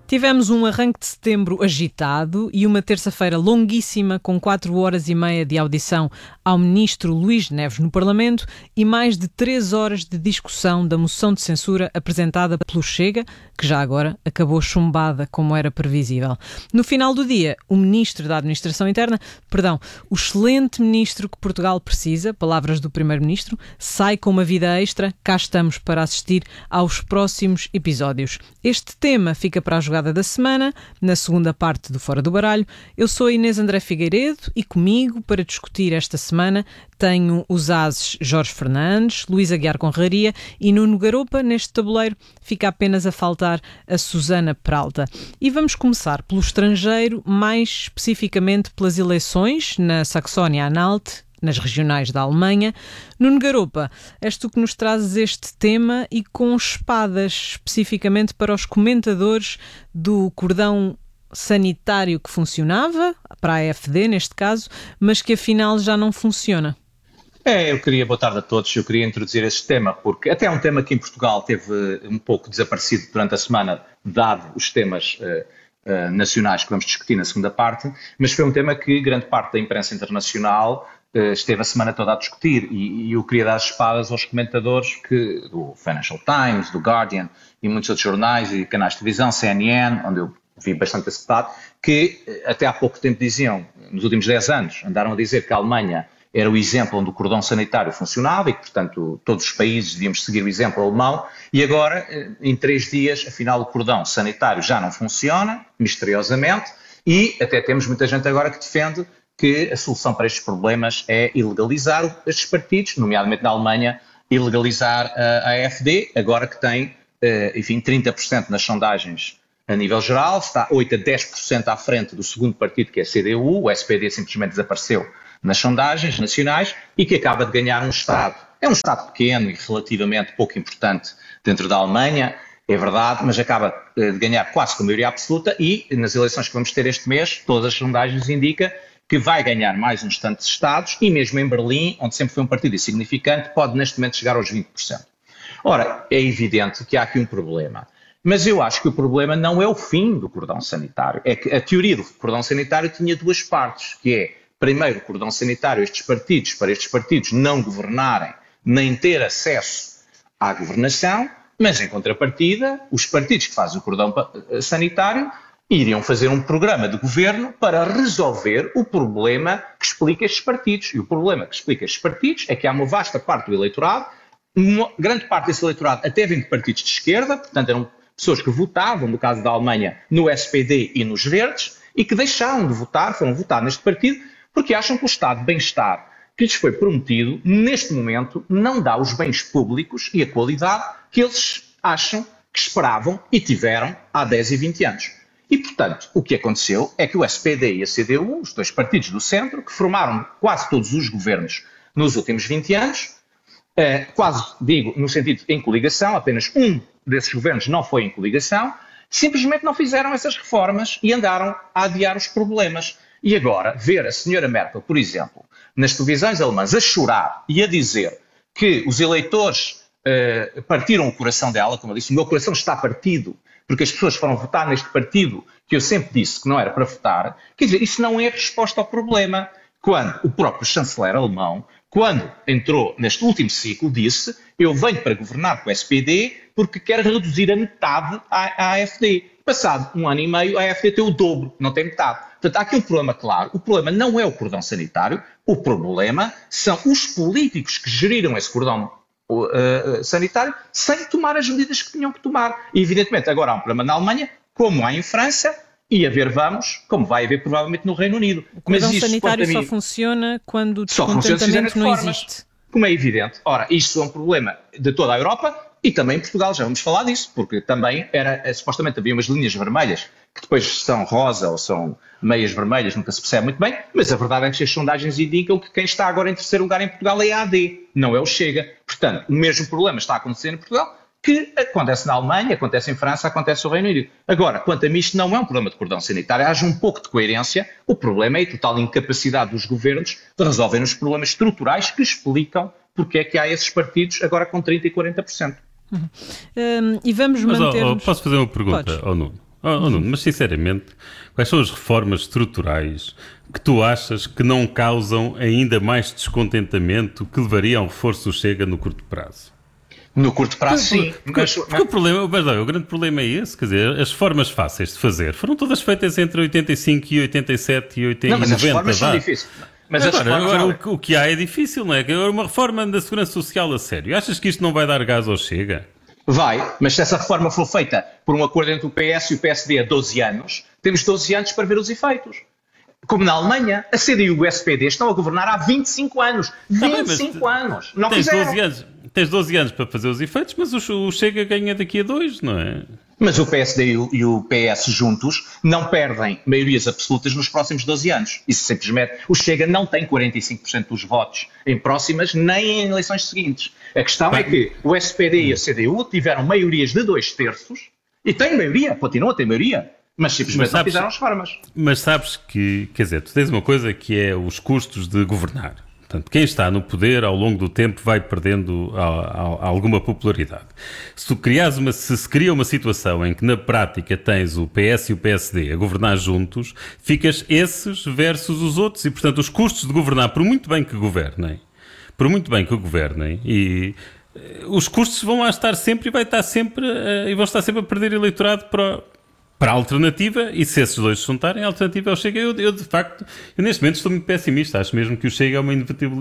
Tivemos um arranque de setembro agitado e uma terça-feira longuíssima com 4 horas e meia de audição ao ministro Luís Neves no Parlamento e mais de 3 horas de discussão da moção de censura apresentada pelo Chega, que já agora acabou chumbada como era previsível. No final do dia, o ministro da Administração Interna, o excelente ministro que Portugal precisa, palavras do primeiro-ministro, sai com uma vida extra. Cá estamos para assistir aos próximos episódios. Este tema fica para a jogada da semana, na segunda parte do Fora do Baralho. Eu sou Inês André Figueiredo e comigo, para discutir esta semana, tenho os ases Jorge Fernandes, Luís Aguiar Conraria e Nuno Garopa. Neste tabuleiro fica apenas a faltar a Susana Peralta. E vamos começar pelo estrangeiro, mais especificamente pelas eleições na Saxónia-Anhalt, nas regionais da Alemanha. Nuno Garopa, és tu que nos trazes este tema e com espadas especificamente para os comentadores do cordão sanitário que funcionava, para a AfD neste caso, mas que afinal já não funciona. Boa tarde a todos, eu queria introduzir este tema, porque até é um tema que em Portugal teve um pouco desaparecido durante a semana, dado os temas nacionais que vamos discutir na segunda parte, mas foi um tema que grande parte da imprensa internacional esteve a semana toda a discutir e eu queria dar as espadas aos comentadores do Financial Times, do Guardian e muitos outros jornais e canais de televisão, CNN, onde eu vi bastante esse debate, que até há pouco tempo diziam, nos últimos 10 anos, andaram a dizer que a Alemanha era o exemplo onde o cordão sanitário funcionava e que, portanto, todos os países devíamos seguir o exemplo alemão e agora, em 3 dias, afinal, o cordão sanitário já não funciona, misteriosamente, e até temos muita gente agora que defende que a solução para estes problemas é ilegalizar estes partidos, nomeadamente na Alemanha, ilegalizar a AfD, agora que tem, 30% nas sondagens a nível geral, está 8 a 10% à frente do segundo partido, que é a CDU, o SPD simplesmente desapareceu nas sondagens nacionais e que acaba de ganhar um Estado. É um Estado pequeno e relativamente pouco importante dentro da Alemanha, é verdade, mas acaba de ganhar quase com a maioria absoluta e nas eleições que vamos ter este mês, todas as sondagens indicam que vai ganhar mais uns tantos estados e mesmo em Berlim, onde sempre foi um partido insignificante, pode neste momento chegar aos 20%. Ora, é evidente que há aqui um problema, mas eu acho que o problema não é o fim do cordão sanitário, é que a teoria do cordão sanitário tinha 2 partes, que é, primeiro, o cordão sanitário, para estes partidos não governarem, nem ter acesso à governação, mas em contrapartida, os partidos que fazem o cordão sanitário iriam fazer um programa de governo para resolver o problema que explica estes partidos. E o problema que explica estes partidos é que há uma vasta parte do eleitorado, uma grande parte desse eleitorado até vem de partidos de esquerda, portanto eram pessoas que votavam, no caso da Alemanha, no SPD e nos Verdes, e que deixaram de votar, foram votar neste partido, porque acham que o estado de bem-estar que lhes foi prometido, neste momento, não dá os bens públicos e a qualidade que eles acham que esperavam e tiveram há 10 e 20 anos. E, portanto, o que aconteceu é que o SPD e a CDU, os 2 partidos do centro, que formaram quase todos os governos nos últimos 20 anos, no sentido em coligação, apenas um desses governos não foi em coligação, simplesmente não fizeram essas reformas e andaram a adiar os problemas. E agora, ver a senhora Merkel, por exemplo, nas televisões alemãs a chorar e a dizer que os eleitores partiram o coração dela, como eu disse, o meu coração está partido, porque as pessoas foram votar neste partido que eu sempre disse que não era para votar, quer dizer, isso não é resposta ao problema. Quando o próprio chanceler alemão, quando entrou neste último ciclo, disse: eu venho para governar com o SPD porque quero reduzir a metade à AfD. Passado 1 ano e meio, a AfD tem o dobro, não tem metade. Portanto, há aqui um problema claro. O problema não é o cordão sanitário, o problema são os políticos que geriram esse cordão sanitário sem tomar as medidas que tinham que tomar. E, evidentemente, agora há um problema na Alemanha, como há em França, e a ver vamos, como vai haver provavelmente no Reino Unido. O cordão sanitário só funciona quando o descontentamento não existe. Como é evidente. Ora, isto é um problema de toda a Europa e também em Portugal, já vamos falar disso, porque também supostamente havia umas linhas vermelhas que depois são rosa ou são meias vermelhas, nunca se percebe muito bem, mas a verdade é que as sondagens indicam que quem está agora em terceiro lugar em Portugal é a AD, não é o Chega. Portanto, o mesmo problema está a acontecer em Portugal que acontece na Alemanha, acontece em França, acontece no Reino Unido. Agora, quanto a mim, isto não é um problema de cordão sanitário, haja um pouco de coerência, o problema é a total incapacidade dos governos de resolverem os problemas estruturais que explicam porque é que há esses partidos agora com 30% e 40%. E vamos manter-nos... Posso fazer uma pergunta ao Nuno? Nuno, mas sinceramente, quais são as reformas estruturais que tu achas que não causam ainda mais descontentamento, que levariam ao reforço do Chega no curto prazo? No curto prazo, sim. Porque o grande problema é esse, quer dizer, as reformas fáceis de fazer foram todas feitas entre 85 e 87 e 80 não, mas e 90. As reformas são difíceis. Mas agora o que há é difícil, não é? Uma reforma da segurança social a sério. Achas que isto não vai dar gás ao Chega? Vai, mas se essa reforma for feita por um acordo entre o PS e o PSD há 12 anos, temos 12 anos para ver os efeitos. Como na Alemanha, a CDU e o SPD estão a governar há 25 anos. 25 anos. Não fizeram. Tens 12 anos para fazer os efeitos, mas o Chega ganha daqui a 2, não é? Mas o PSD e o PS juntos não perdem maiorias absolutas nos próximos 12 anos. Isso simplesmente, o Chega não tem 45% dos votos em próximas nem em eleições seguintes. A questão é que o SPD e a CDU tiveram maiorias de 2/3 e têm maioria, continuam a ter maioria, mas simplesmente não fizeram as reformas. Mas sabes que, quer dizer, tu tens uma coisa que é os custos de governar. Portanto, quem está no poder ao longo do tempo vai perdendo alguma popularidade. Se se cria uma situação em que na prática tens o PS e o PSD a governar juntos, ficas esses versus os outros e, portanto, os custos de governar, por muito bem que governem, e os custos vão lá estar sempre e vão estar sempre a perder eleitorado para a alternativa, e se esses dois se juntarem, a alternativa é o Chega. Eu de facto, neste momento estou muito pessimista. Acho mesmo que o Chega é uma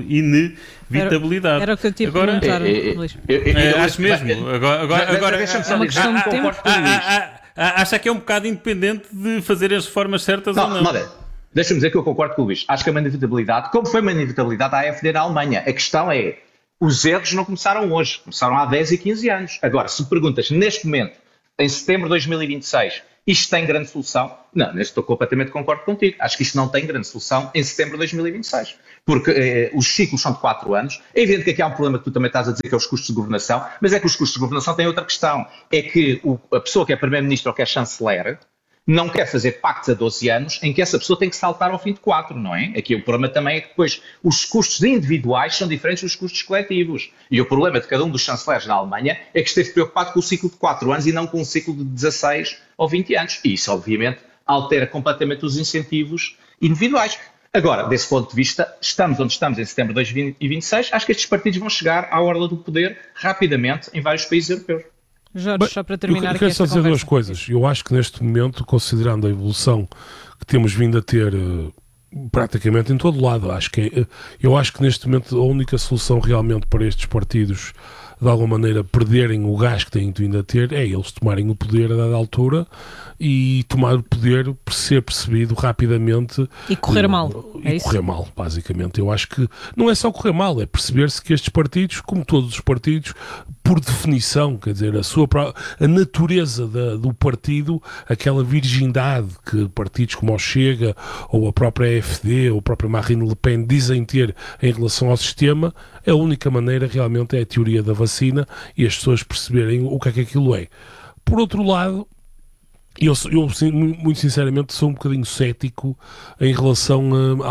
inevitabilidade. Era o que eu tinha perguntar, Luís. Acho mesmo. Agora deixa-me só dizer, concordo com o Luís. Acha que é um bocado independente de fazer as reformas certas ou não? Deixa-me dizer que eu concordo com o Luís. Acho que é uma inevitabilidade, como foi uma inevitabilidade à AfD na Alemanha. A questão é, os erros não começaram hoje, começaram há 10 e 15 anos. Agora, se perguntas, neste momento, em setembro de 2026, isto tem grande solução? Não, neste estou completamente concordo contigo. Acho que isto não tem grande solução em setembro de 2026. Porque os ciclos são de 4 anos. É evidente que aqui há um problema que tu também estás a dizer, que é os custos de governação, mas é que os custos de governação têm outra questão. É que a pessoa que é primeiro-ministro ou que é chanceler não quer fazer pactos a 12 anos em que essa pessoa tem que saltar ao fim de 4, não é? Aqui o problema também é que depois os custos individuais são diferentes dos custos coletivos. E o problema de cada um dos chanceleres na Alemanha é que esteve preocupado com o ciclo de 4 anos e não com o ciclo de 16 ou 20 anos. E isso, obviamente, altera completamente os incentivos individuais. Agora, desse ponto de vista, estamos onde estamos em setembro de 2026. Acho que estes partidos vão chegar à orla do poder rapidamente em vários países europeus. Jorge, só para terminar aqui esta conversa. Eu quero só dizer duas coisas. Eu acho que neste momento, considerando a evolução que temos vindo a ter praticamente em todo lado, eu acho que neste momento a única solução realmente para estes partidos, de alguma maneira, perderem o gás que têm vindo a ter, é eles tomarem o poder a dada altura e tomar o poder ser percebido rapidamente. E correr mal. Correr mal, basicamente. Eu acho que não é só correr mal, é perceber-se que estes partidos, como todos os partidos, por definição, quer dizer, a natureza do partido, aquela virgindade que partidos como o Chega, ou a própria AfD, ou a própria Marine Le Pen dizem ter em relação ao sistema, a única maneira realmente é a teoria da vacina e as pessoas perceberem o que é que aquilo é. Por outro lado, eu muito sinceramente sou um bocadinho cético em relação a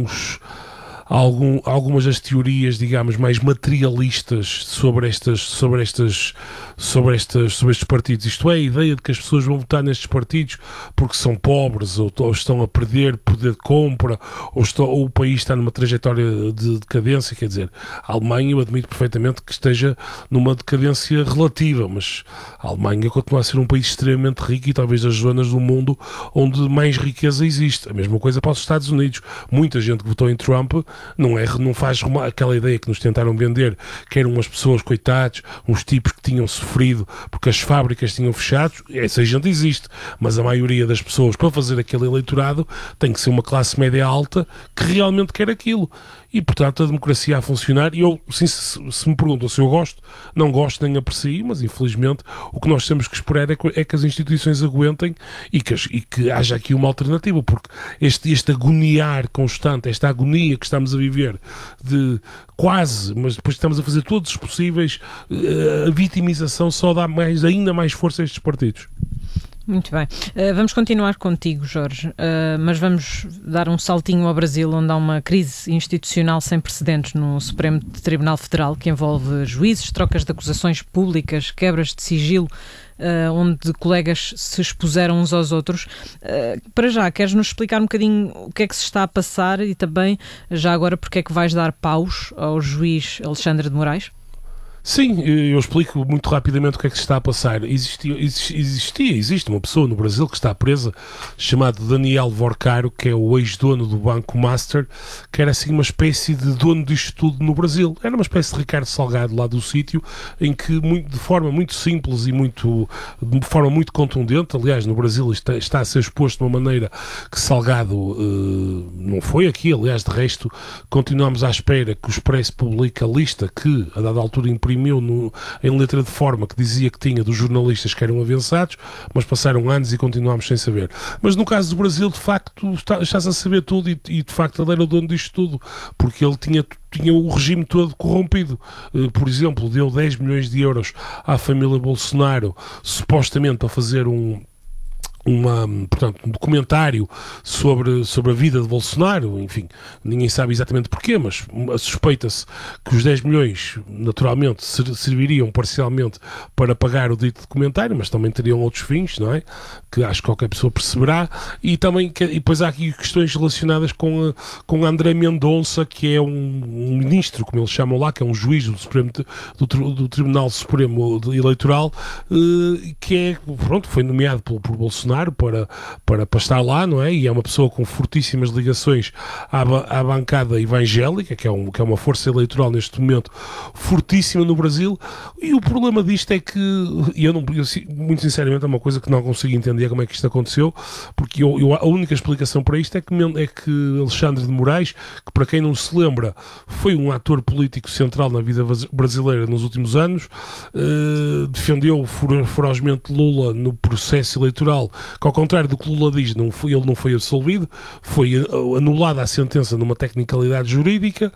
algumas das teorias, digamos, mais materialistas sobre estes partidos. Isto é, a ideia de que as pessoas vão votar nestes partidos porque são pobres ou estão a perder poder de compra ou o país está numa trajetória de decadência. Quer dizer, a Alemanha, eu admito perfeitamente que esteja numa decadência relativa, mas a Alemanha continua a ser um país extremamente rico e talvez das zonas do mundo onde mais riqueza existe. A mesma coisa para os Estados Unidos. Muita gente que votou em Trump não faz aquela ideia que nos tentaram vender, que eram umas pessoas, coitados, uns tipos que tinham sofrido porque as fábricas tinham fechado. Essa gente existe, mas a maioria das pessoas, para fazer aquele eleitorado, tem que ser uma classe média alta que realmente quer aquilo. E, portanto, a democracia a funcionar, e eu, se me perguntam se eu gosto, não gosto nem aprecio, mas infelizmente o que nós temos que esperar é que as instituições aguentem e que haja aqui uma alternativa, porque este agoniar constante, esta agonia que estamos a viver de quase, mas depois estamos a fazer todos os possíveis, a vitimização só dá ainda mais força a estes partidos. Muito bem. Vamos continuar contigo, Jorge, mas vamos dar um saltinho ao Brasil, onde há uma crise institucional sem precedentes no Supremo Tribunal Federal, que envolve juízes, trocas de acusações públicas, quebras de sigilo onde colegas se expuseram uns aos outros. Para já, queres-nos explicar um bocadinho o que é que se está a passar e também, já agora, porque é que vais dar paus ao juiz Alexandre de Moraes? Sim, eu explico muito rapidamente o que é que se está a passar. Existe uma pessoa no Brasil que está presa, chamado Daniel Vorcaro, que é o ex-dono do Banco Master, que era assim uma espécie de dono disto tudo no Brasil. Era uma espécie de Ricardo Salgado lá do sítio, em que de forma muito simples e de forma muito contundente, aliás, no Brasil está a ser exposto de uma maneira que Salgado não foi aqui, aliás, de resto, continuamos à espera que o Expresso publique a lista que, a dada altura, imprimiu em letra de forma que dizia que tinha dos jornalistas que eram avançados, mas passaram anos e continuámos sem saber. Mas no caso do Brasil, de facto, está-se a saber tudo e de facto ele era o dono disto tudo, porque ele tinha o regime todo corrompido. Por exemplo, deu 10 milhões de euros à família Bolsonaro, supostamente para fazer um documentário sobre a vida de Bolsonaro. Enfim, ninguém sabe exatamente porquê, mas suspeita-se que os 10 milhões naturalmente serviriam parcialmente para pagar o dito documentário, mas também teriam outros fins, não é? Que acho que qualquer pessoa perceberá. E depois há aqui questões relacionadas com André Mendonça, que é um ministro, como eles chamam lá, que é um juiz do Tribunal Supremo Eleitoral, que foi nomeado por Bolsonaro para estar lá, não é? E é uma pessoa com fortíssimas ligações à bancada evangélica, que é uma força eleitoral neste momento fortíssima no Brasil. E o problema disto é que muito sinceramente é uma coisa que não consigo entender como é que isto aconteceu, porque a única explicação para isto é que Alexandre de Moraes, que para quem não se lembra foi um ator político central na vida brasileira nos últimos anos, defendeu ferozmente Lula no processo eleitoral, que ao contrário do que Lula diz, ele não foi absolvido, foi anulada a sentença numa tecnicalidade jurídica,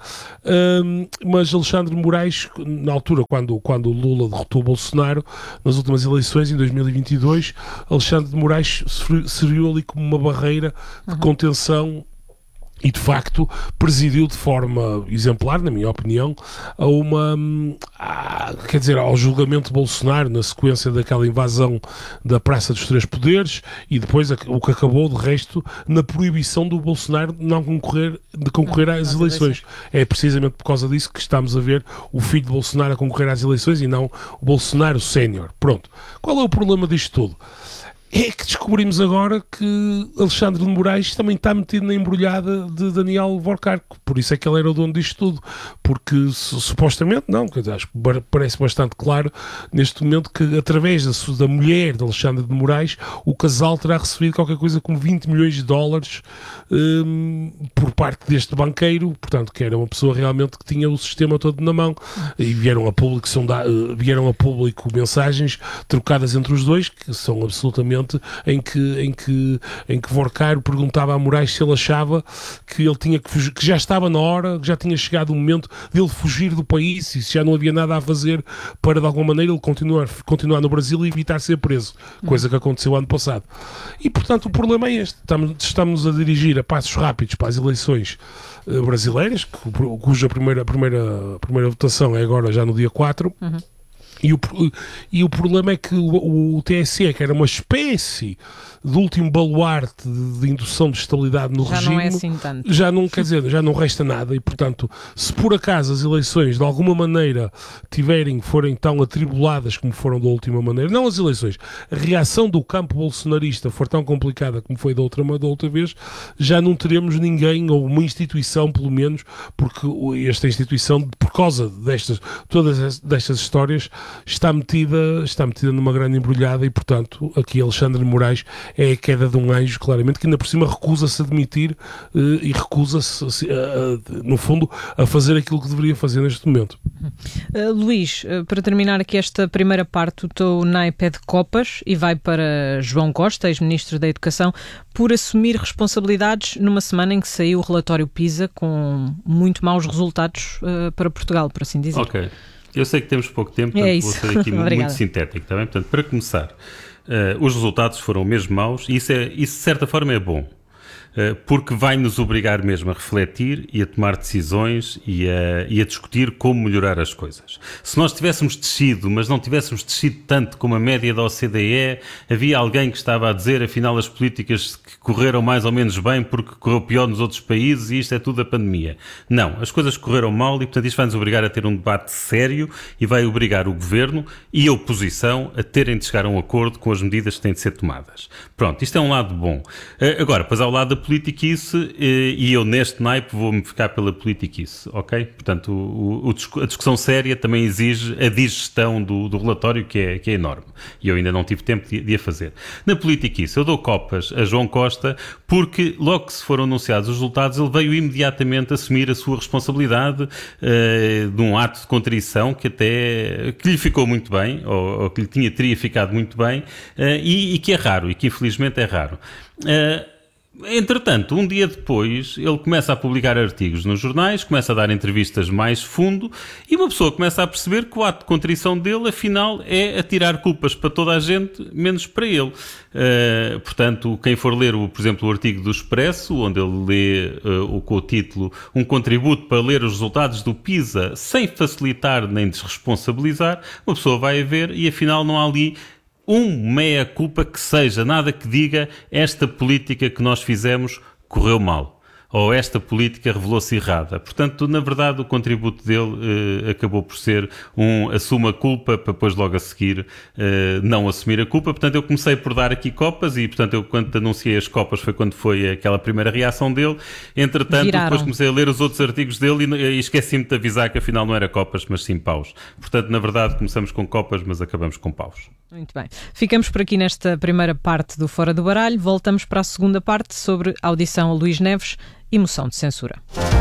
mas Alexandre de Moraes, na altura, quando Lula derrotou Bolsonaro nas últimas eleições, em 2022, Alexandre de Moraes serviu ali como uma barreira de contenção e, de facto, presidiu de forma exemplar, na minha opinião, ao julgamento de Bolsonaro na sequência daquela invasão da Praça dos Três Poderes e depois o que acabou, de resto, na proibição do Bolsonaro de concorrer às eleições. É precisamente por causa disso que estamos a ver o filho de Bolsonaro a concorrer às eleições e não o Bolsonaro sénior. Pronto. Qual é o problema disto tudo? É que descobrimos agora que Alexandre de Moraes também está metido na embrulhada de Daniel Vorcaro. Por isso é que ele era o dono disto tudo. Porque supostamente, não, acho que parece bastante claro neste momento que através da mulher de Alexandre de Moraes o casal terá recebido qualquer coisa como 20 milhões de dólares por parte deste banqueiro, portanto, que era uma pessoa realmente que tinha o sistema todo na mão. E vieram a público mensagens trocadas entre os dois, que são absolutamente em que Vorcaro perguntava a Moraes se ele achava que ele tinha que fugir, que já estava na hora, que já tinha chegado o momento dele fugir do país e se já não havia nada a fazer para de alguma maneira ele continuar no Brasil e evitar ser preso, coisa que aconteceu ano passado. E portanto o problema é este, estamos a dirigir a passos rápidos para as eleições brasileiras, cuja primeira votação é agora já no dia 4. E o problema é que o TSE, que era uma espécie de último baluarte de indução de estabilidade no regime, já não é assim tanto. Já não resta nada e, portanto, se por acaso as eleições de alguma maneira forem tão atribuladas como foram da última maneira, não as eleições, a reação do campo bolsonarista for tão complicada como foi da outra vez, já não teremos ninguém, ou uma instituição pelo menos, porque esta instituição, por causa todas destas histórias, está metida numa grande embrulhada e, portanto, aqui Alexandre de Moraes é a queda de um anjo, claramente, que ainda por cima recusa-se a admitir e recusa-se, no fundo, a fazer aquilo que deveria fazer neste momento. Luís, para terminar aqui esta primeira parte, o teu naipe é de copas e vai para João Costa, ex-ministro da Educação, por assumir responsabilidades numa semana em que saiu o relatório PISA com muito maus resultados para Portugal, por assim dizer. Ok. Eu sei que temos pouco tempo, portanto vou ser aqui muito sintético, tá bem? Portanto, para começar, os resultados foram mesmo maus e isso de certa forma é bom. porque vai nos obrigar mesmo a refletir e a tomar decisões e a discutir como melhorar as coisas. Se nós tivéssemos descido, mas não tivéssemos descido tanto como a média da OCDE, havia alguém que estava a dizer, afinal, as políticas que correram mais ou menos bem porque correu pior nos outros países e isto é tudo a pandemia. Não, as coisas correram mal e, portanto, isto vai nos obrigar a ter um debate sério e vai obrigar o Governo e a oposição a terem de chegar a um acordo com as medidas que têm de ser tomadas. Pronto, isto é um lado bom. Agora, depois há o lado da politiquice e eu neste naipe vou-me ficar pela politiquice, ok? Portanto, a discussão séria também exige a digestão do relatório que é enorme e eu ainda não tive tempo de a fazer. Na politiquice, eu dou copas a João Costa porque logo que se foram anunciados os resultados ele veio imediatamente assumir a sua responsabilidade de um ato de contrição que lhe ficou muito bem ou que lhe teria ficado muito bem e que é raro e que infelizmente é raro. Entretanto, um dia depois, ele começa a publicar artigos nos jornais, começa a dar entrevistas mais fundo e uma pessoa começa a perceber que o ato de contrição dele, afinal, é atirar culpas para toda a gente, menos para ele. Portanto, quem for ler, por exemplo, o artigo do Expresso, onde ele lê com o título Um contributo para ler os resultados do PISA sem facilitar nem desresponsabilizar, uma pessoa vai ver e, afinal, não há ali meia-culpa que seja, nada que diga esta política que nós fizemos correu mal, ou esta política revelou-se errada. Portanto, na verdade, o contributo dele acabou por ser assume a culpa para depois logo a seguir não assumir a culpa. Portanto, eu comecei por dar aqui copas e, portanto, eu quando anunciei as copas foi quando foi aquela primeira reação dele. Entretanto, depois comecei a ler os outros artigos dele e esqueci-me de avisar que afinal não era copas, mas sim paus. Portanto, na verdade, começamos com copas, mas acabamos com paus. Muito bem. Ficamos por aqui nesta primeira parte do Fora do Baralho. Voltamos para a segunda parte sobre a audição a Luís Neves e moção de censura.